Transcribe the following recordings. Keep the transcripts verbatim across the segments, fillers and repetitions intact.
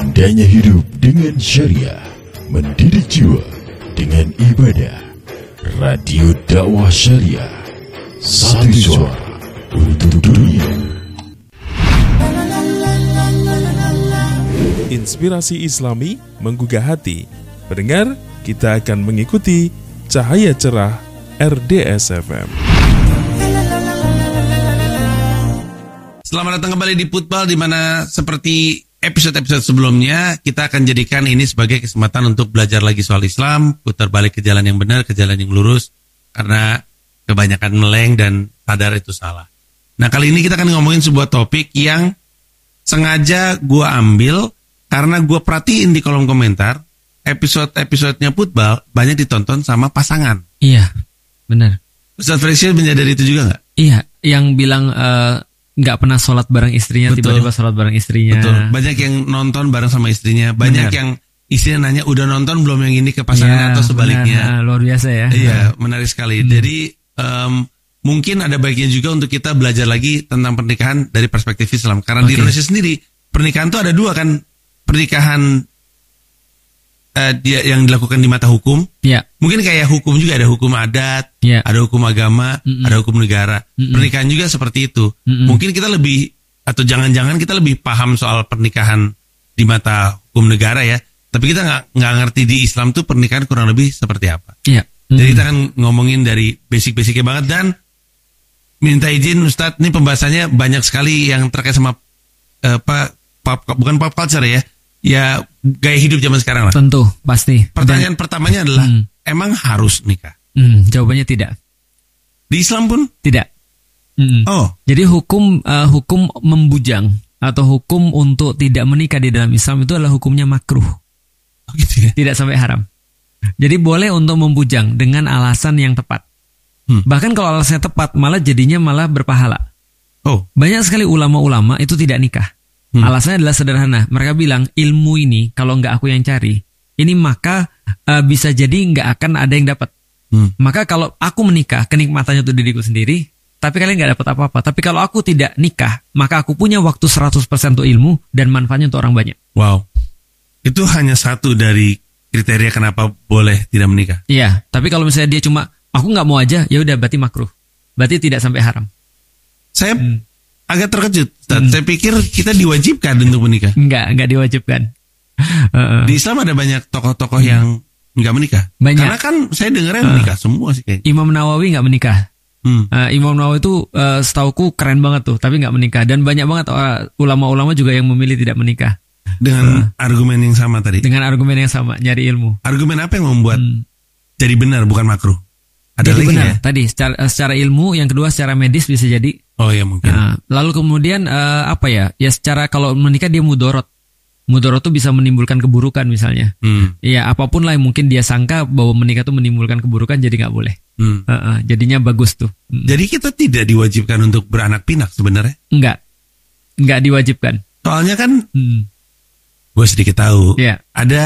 Indahnya hidup dengan syariah, mendidik jiwa dengan ibadah. Radio Dakwah Syariah, satu suara untuk dunia. Inspirasi Islami menggugah hati. Pendengar, kita akan mengikuti Cahaya Cerah R D S F M. Selamat datang kembali di Putbal, di mana seperti episode-episode sebelumnya kita akan jadikan ini sebagai kesempatan untuk belajar lagi soal Islam, putar balik ke jalan yang benar, ke jalan yang lurus, karena kebanyakan meleng dan sadar itu salah. Nah, kali ini kita akan ngomongin sebuah topik yang sengaja gue ambil karena gue perhatiin di kolom komentar episode-episodenya Putbal banyak ditonton sama pasangan. Iya, benar. Ustaz Fresius menyadari itu juga nggak? Iya, yang bilang uh, nggak pernah sholat bareng istrinya, betul, tiba-tiba sholat bareng istrinya. Betul. Banyak yang nonton bareng sama istrinya. Banyak benar. Yang istrinya nanya, udah nonton belum yang ini ke pasangan ya, atau sebaliknya. Benar. Luar biasa ya. Iya, menarik sekali. Hmm. Jadi um, mungkin ada baiknya juga untuk kita belajar lagi tentang pernikahan dari perspektif Islam. Karena okay. di Indonesia sendiri pernikahan itu ada dua kan, pernikahan uh, dia yang dilakukan di mata hukum. Ya. Mungkin kayak hukum juga ada hukum adat, ya. Ada hukum agama, mm-mm. ada hukum negara. Mm-mm. Pernikahan juga seperti itu. Mm-mm. Mungkin kita lebih, atau jangan-jangan kita lebih paham soal pernikahan di mata hukum negara ya. Tapi kita nggak nggak ngerti di Islam tuh pernikahan kurang lebih seperti apa. Ya. Mm-mm. Jadi kita akan ngomongin dari basic-basicnya banget, dan minta izin Ustadz, ini pembahasannya banyak sekali yang terkait sama uh, pop, pop, bukan pop culture ya. Ya gaya hidup zaman sekarang lah. Tentu, pasti. Pertanyaan Dan, pertamanya adalah hmm. emang harus nikah? Hmm, jawabannya tidak. Di Islam pun tidak. Hmm. Oh, jadi hukum uh, hukum membujang atau hukum untuk tidak menikah di dalam Islam itu adalah hukumnya makruh. Oh, gitu ya? Tidak sampai haram. Jadi boleh untuk membujang dengan alasan yang tepat. Hmm. Bahkan kalau alasannya tepat, malah jadinya malah berpahala. Oh, banyak sekali ulama-ulama itu tidak nikah. Hmm. Alasannya adalah sederhana. Mereka bilang ilmu ini kalau nggak aku yang cari, ini maka uh, bisa jadi nggak akan ada yang dapat. Hmm. Maka kalau aku menikah, kenikmatannya untuk diriku sendiri, tapi kalian nggak dapat apa-apa. Tapi kalau aku tidak nikah, maka aku punya waktu seratus persen untuk ilmu dan manfaatnya untuk orang banyak. Wow, itu hanya satu dari kriteria kenapa boleh tidak menikah. Iya, tapi kalau misalnya dia cuma aku nggak mau aja, ya udah berarti makruh, berarti tidak sampai haram. Saya hmm. agak terkejut. Hmm. Saya pikir kita diwajibkan untuk menikah. Enggak, enggak diwajibkan. Uh-uh. Di Islam ada banyak tokoh-tokoh hmm. yang enggak menikah. Banyak. Karena kan saya dengarnya uh. menikah semua sih kayaknya. Imam Nawawi enggak menikah. Hmm. Uh, Imam Nawawi itu uh, setauku keren banget tuh, tapi enggak menikah. Dan banyak banget uh, ulama-ulama juga yang memilih tidak menikah. Dengan uh. argumen yang sama tadi. Dengan argumen yang sama, nyari ilmu. Argumen apa yang membuat hmm. jadi benar bukan makruh? Ada jadi benar ya? Tadi secara, secara ilmu, yang kedua secara medis bisa jadi. Oh ya mungkin. Nah, lalu kemudian uh, apa ya? Ya secara kalau menikah dia mudorot. Mudorot itu bisa menimbulkan keburukan misalnya. Hmm. Ya apapun lah yang mungkin dia sangka bahwa menikah itu menimbulkan keburukan, jadi nggak boleh. Hmm. Uh, uh, jadinya bagus tuh. Hmm. Jadi kita tidak diwajibkan untuk beranak pinak sebenarnya? Enggak, enggak diwajibkan. Soalnya kan, hmm. gue sedikit tahu. Yeah. Ada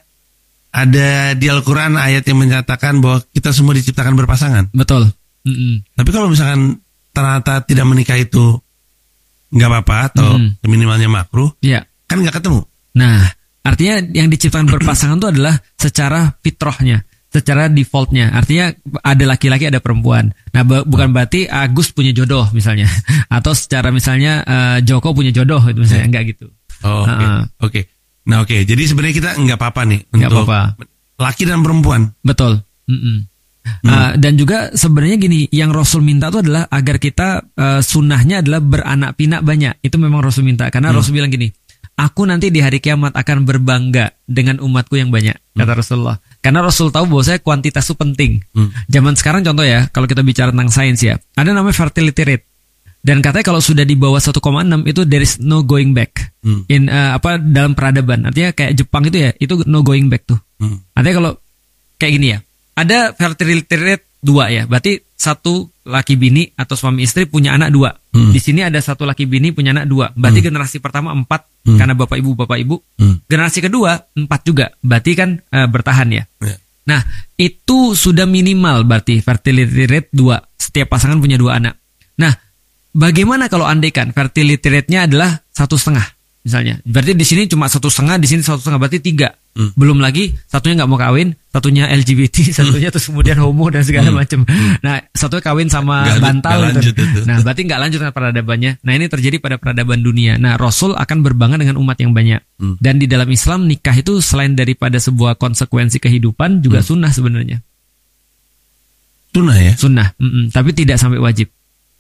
ada di Al-Quran ayat yang menyatakan bahwa kita semua diciptakan berpasangan. Betul. Mm-mm. Tapi kalau misalkan ternyata tidak menikah itu nggak apa-apa atau mm. minimalnya makruh, yeah. kan nggak ketemu. Nah, artinya yang diciptakan berpasangan itu adalah secara fitrahnya, secara defaultnya. Artinya ada laki-laki, ada perempuan. Nah, b- bukan berarti Agus punya jodoh misalnya, atau secara misalnya uh, Joko punya jodoh itu misalnya, yeah. enggak gitu. Oh, oke. Okay. Uh-uh. Okay. Nah, oke. Okay. Jadi sebenarnya kita nggak apa-apa nih nggak untuk apa-apa. Laki dan perempuan. Betul. Mm-mm. Hmm. Uh, dan juga sebenarnya gini, yang Rasul minta itu adalah agar kita uh, sunnahnya adalah beranak pinak banyak. Itu memang Rasul minta, karena hmm. Rasul bilang gini, aku nanti di hari kiamat akan berbangga dengan umatku yang banyak, kata hmm. Rasulullah. Karena Rasul tahu bahwa saya kuantitas itu penting. Hmm. Zaman sekarang contoh ya, kalau kita bicara tentang sains ya, ada namanya fertility rate. Dan katanya kalau sudah di bawah satu koma enam itu there is no going back. Hmm. In uh, apa dalam peradaban. Artinya kayak Jepang itu ya, itu no going back tuh. Hmm. Artinya kalau kayak gini ya, ada fertility rate dua ya, berarti satu laki bini atau suami istri punya anak dua. Hmm. Di sini ada satu laki bini punya anak dua, berarti hmm. generasi pertama empat hmm. karena bapak ibu bapak ibu. Hmm. Generasi kedua empat juga, berarti kan uh, bertahan ya. Yeah. Nah itu sudah minimal berarti fertility rate dua, setiap pasangan punya dua anak. Nah bagaimana kalau andaikan fertility rate-nya adalah satu setengah? misalnya. Berarti di sini cuma satu setengah, di sini satu setengah, berarti tiga. Hmm. Belum lagi satunya nggak mau kawin, satunya L G B T, satunya terus kemudian homo dan segala Hmm. macam. Nah, satunya kawin sama Nggak- bantal. nggak lanjut gitu. itu. Nah, berarti nggak lanjut kan peradabannya. Nah, ini terjadi pada peradaban dunia. Nah, Rasul akan berbarengan dengan umat yang banyak. Hmm. Dan di dalam Islam nikah itu selain daripada sebuah konsekuensi kehidupan juga Hmm. sunnah sebenarnya. Sunnah ya. Sunnah, mm-mm. Tapi tidak sampai wajib.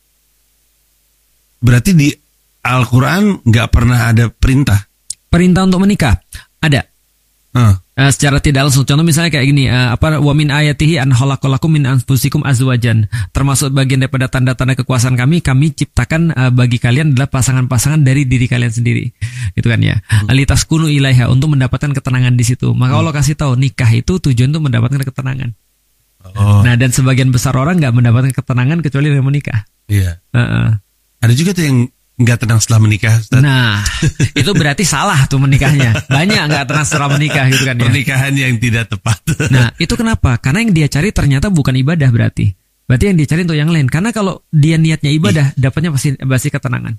Berarti di Al-Quran nggak pernah ada perintah. Perintah untuk menikah ada. Hah. Eh, secara tidak langsung, contoh misalnya kayak gini, eh, apa wa min ayatihi an khalaqalakum min anfusikum azwajan, termasuk bagian daripada tanda-tanda kekuasaan kami, kami ciptakan eh, bagi kalian adalah pasangan-pasangan dari diri kalian sendiri, gitu kan ya. Hmm. Litaskunu ilaiha, untuk mendapatkan ketenangan di situ. Maka Allah kasih tahu nikah itu tujuan untuk mendapatkan ketenangan. Oh, Nah, dan sebagian besar orang nggak mendapatkan ketenangan kecuali dengan menikah. iya. Heeh. Ada juga tuh yang nggak tenang setelah menikah, Ustaz. Nah, itu berarti salah tuh menikahnya. Banyak nggak tenang setelah menikah gitu kan ya. Pernikahan yang tidak tepat. Nah, itu kenapa? Karena yang dia cari ternyata bukan ibadah berarti. Berarti yang dia cari untuk yang lain. Karena kalau dia niatnya ibadah, dapatnya pasti pasti ketenangan.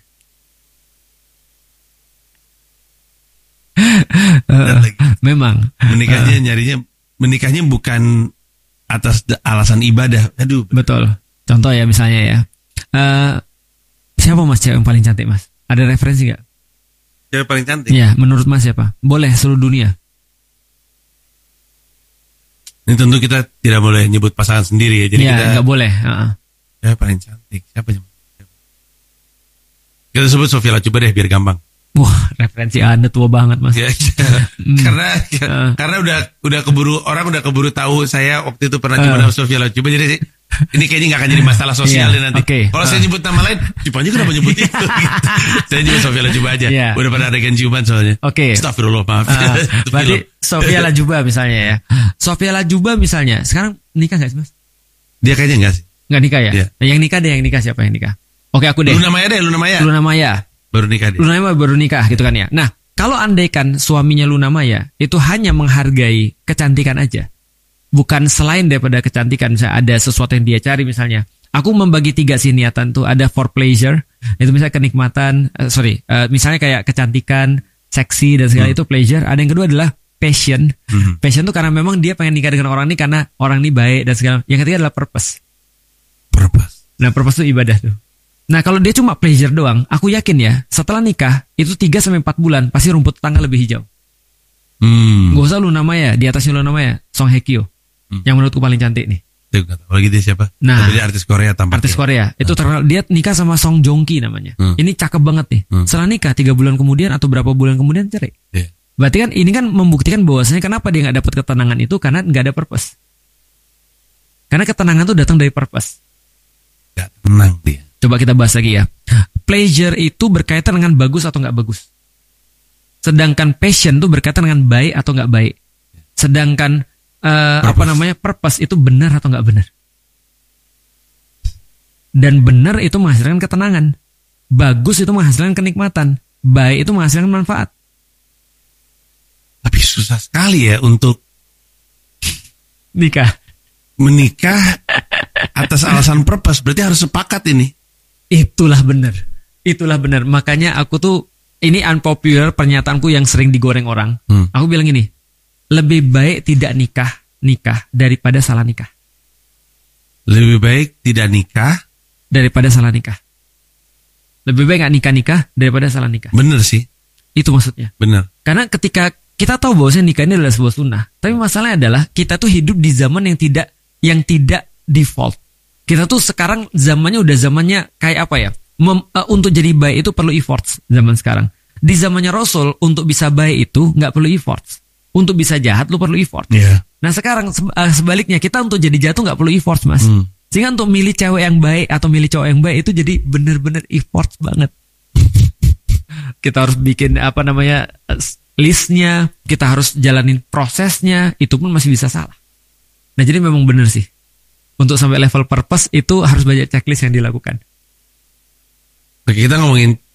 Dan lagi, Memang. menikahnya nyarinya menikahnya bukan atas da- alasan ibadah. Aduh. Betul. Contoh ya misalnya ya. Eh, siapa mas cewek yang paling cantik mas? Ada referensi nggak? Cewek paling cantik. Ya, menurut mas siapa? Boleh seluruh dunia. Ini tentu kita tidak boleh nyebut pasangan sendiri ya. Jadi Ya, kita nggak boleh. Heeh. cewek paling cantik. Siapa yang kita sebut Sofia Lacuba deh biar gampang. Wah, referensi Anda tua banget mas. Ya, karena karena udah udah keburu orang udah keburu tahu saya waktu itu pernah Uh. coba nama Sofia Lacuba, jadi ini kayaknya nggak akan jadi masalah sosial Iya, nih nanti. oke. Kalau saya Uh. nyebut nama lain, Cipanya kenapa nyebut itu? Gitu. Saya nyebut Sofia Lacuba aja. Iya. Udah pada adegan ciuman soalnya. Oke. Astagfirullah, maaf. Ah, Itu berarti film. Sofia Lajuba misalnya ya. Sofia Lajuba misalnya, sekarang nikah nggak sih mas? Dia kayaknya enggak sih. Nggak nikah ya? Iya. Nah, yang nikah deh, yang nikah siapa yang nikah? Oke aku deh. Luna Maya deh, Luna Maya. Luna Maya. Baru nikah dia. Luna Maya baru nikah gitu kan ya. Nah, kalau andaikan suaminya Luna Maya itu hanya menghargai kecantikan aja, bukan selain daripada kecantikan, misalnya ada sesuatu yang dia cari misalnya. Aku membagi tiga sih niatan tuh, ada for pleasure, itu misalnya kenikmatan, uh, sorry, uh, misalnya kayak kecantikan, seksi dan segala Hmm. itu pleasure. Ada yang kedua adalah passion. Hmm. Passion tuh karena memang dia pengen nikah dengan orang ini karena orang ini baik dan segala. Yang ketiga adalah purpose. Purpose. Nah, purpose itu ibadah tuh. Nah, kalau dia cuma pleasure doang, aku yakin ya, setelah nikah itu tiga sampai empat bulan pasti rumput tetangga lebih hijau. Hmm. Gak usah Luna Maya, di atasnya Luna Maya, Song Hye Kyo. Hmm. Yang menurutku paling cantik nih. Saya nggak tahu lagi dia siapa. Nah. Tapi dia artis Korea tampaknya. Artis Korea. Itu terkenal, dia nikah sama Song Joong Ki namanya. Hmm. Ini cakep banget nih. Hmm. Setelah nikah tiga bulan kemudian atau berapa bulan kemudian cerai. Iya. Berarti kan ini kan membuktikan bahwasanya kenapa dia nggak dapat ketenangan itu karena nggak ada purpose. Karena ketenangan tuh datang dari purpose. Nggak tenang dia. Coba kita bahas lagi ya. Pleasure itu berkaitan dengan bagus atau nggak bagus. Sedangkan passion itu berkaitan dengan baik atau nggak baik. Sedangkan eh, apa Purpose. namanya purpose itu benar atau nggak benar. Dan benar itu menghasilkan ketenangan. Bagus itu menghasilkan kenikmatan. Baik itu menghasilkan manfaat. Tapi susah sekali ya untuk Nikah. menikah atas alasan purpose. Berarti harus sepakat ini. Itulah benar. Itulah benar. Makanya aku tuh, ini unpopular pernyataanku yang sering digoreng orang. Hmm. Aku bilang gini, lebih baik tidak nikah, nikah daripada salah nikah. Lebih baik tidak nikah. Daripada salah nikah. Lebih baik gak nikah-nikah daripada salah nikah. Bener sih. Itu maksudnya. Bener. Karena ketika kita tahu bahwasanya nikah ini adalah sebuah sunnah, tapi masalahnya adalah kita tuh hidup di zaman yang tidak yang tidak default. Kita tuh sekarang zamannya udah zamannya kayak apa ya? Mem, uh, untuk jadi baik itu perlu efforts zaman sekarang. Di zamannya Rasul untuk bisa baik itu nggak perlu efforts. Untuk bisa jahat lu perlu effort. Iya. Nah sekarang se- uh, sebaliknya kita untuk jadi jatuh nggak perlu efforts mas. Hmm. Sehingga untuk milih cewek yang baik atau milih cowok yang baik itu jadi bener-bener efforts banget. Kita harus bikin apa namanya listnya, kita harus jalanin prosesnya, itu pun masih bisa salah. Nah jadi memang bener sih. Untuk sampai level purpose itu harus banyak checklist yang dilakukan. Oke, kita ngomongin